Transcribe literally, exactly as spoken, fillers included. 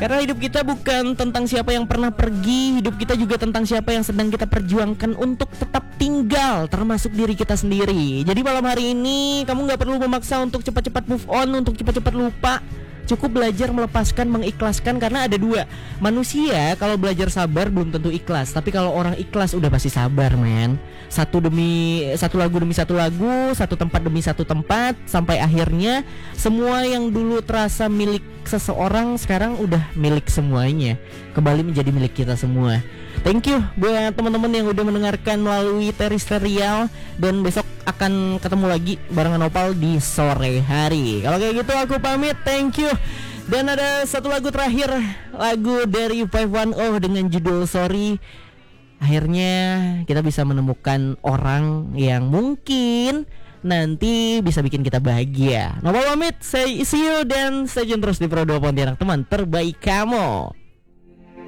Karena hidup kita bukan tentang siapa yang pernah pergi, hidup kita juga tentang siapa yang sedang kita perjuangkan untuk tetap tinggal, termasuk diri kita sendiri. Jadi malam hari ini kamu gak perlu memaksa untuk cepat-cepat move on, untuk cepat-cepat lupa. Cukup belajar melepaskan, mengikhlaskan. Karena ada dua, manusia kalau belajar sabar belum tentu ikhlas. Tapi kalau orang ikhlas udah pasti sabar, men. Satu demi satu lagu demi satu lagu, satu tempat demi satu tempat, sampai akhirnya semua yang dulu terasa milik seseorang sekarang udah milik semuanya, kembali menjadi milik kita semua. Thank you buat teman-teman yang udah mendengarkan melalui Teristerial. Dan besok akan ketemu lagi barengan Opal di sore hari. Kalau kayak gitu aku pamit, thank you. Dan ada satu lagu terakhir, lagu dari lima satu nol dengan judul Sorry. Akhirnya kita bisa menemukan orang yang mungkin nanti bisa bikin kita bahagia. Nopal pamit, say see you dan stay tune terus di Pro dua Pontianak, teman terbaik kamu.